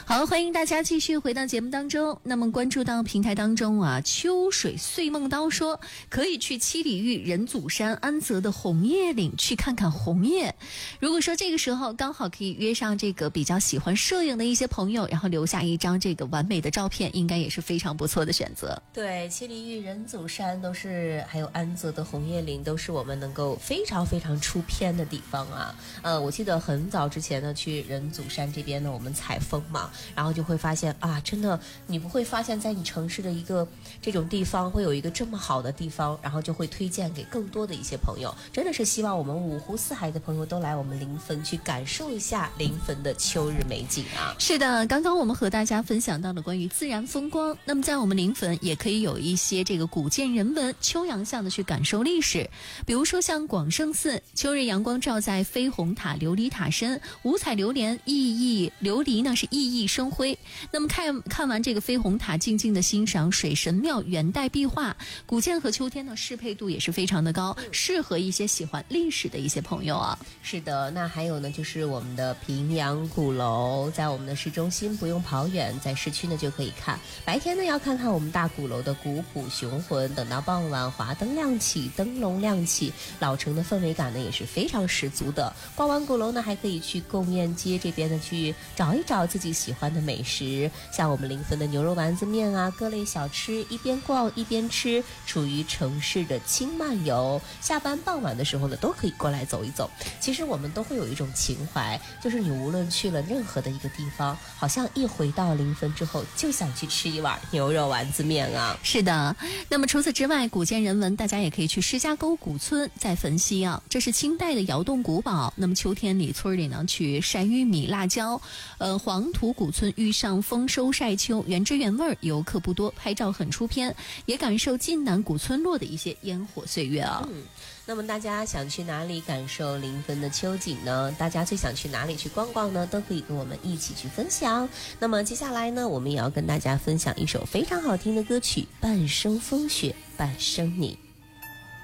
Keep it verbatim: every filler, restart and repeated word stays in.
好，欢迎大家继续回到节目当中。那么关注到平台当中啊，秋水碎梦刀说可以去七里玉、人祖山、安泽的红叶岭去看看红叶。如果说这个时候刚好可以约上这个比较喜欢摄影的一些朋友，然后留下一张这个完美的照片，应该也是非常不错的选择。 对，七里玉、人祖山都是，还有安泽的红叶岭都是我们能够非常非常出片的地方啊。呃，我记得很早之前呢，去人祖山这边呢，我们采风嘛。然后就会发现啊，真的你不会发现在你城市的一个这种地方会有一个这么好的地方，然后就会推荐给更多的一些朋友。真的是希望我们五湖四海的朋友都来我们临汾去感受一下临汾的秋日美景啊。 是的，刚刚我们和大家分享到了关于自然风光，那么在我们临汾也可以有一些这个古建人文、秋阳向的去感受历史。比如说像广胜寺，秋日阳光照在飞红塔、琉璃塔身，五彩榴莲熠熠琉璃呢是熠熠生辉。那么看看完这个飞红塔，静静的欣赏水神庙元代壁画，古建和秋天的适配度也是非常的高，适合一些喜欢历史的一些朋友啊。 是的，那还有呢，就是我们的平阳鼓楼，在我们的市中心不用跑远，在市区呢就可以看。白天呢要看看我们大鼓楼的古朴雄浑，等到傍晚华灯亮起，灯笼亮起，老城的氛围感呢也是非常十足的。逛完鼓楼呢，还可以去贡宴街这边呢去找一找自己喜欢的美食，像我们临汾的牛肉丸子面啊，各类小吃，一边逛一边吃，处于城市的轻慢游。下班傍晚的时候呢，都可以过来走一走。其实我们都会有一种情怀，就是你无论去了任何的一个地方，好像一回到临汾之后，就想去吃一碗牛肉丸子面啊。 是的，那么除此之外，古建人文大家也可以去施家沟古村，在汾西啊，这是清代的窑洞古堡。那么秋天里村里呢去晒玉米、辣椒，呃，黄土古村遇上丰收晒秋，原汁原味，游客不多，拍照很出片，也感受晋南古村落的一些烟火岁月啊。 嗯，那么大家想去哪里感受临汾的秋景呢？大家最想去哪里去逛逛呢？都可以跟我们一起去分享。那么接下来呢，我们也要跟大家分享一首非常好听的歌曲《半生风雪半生你》。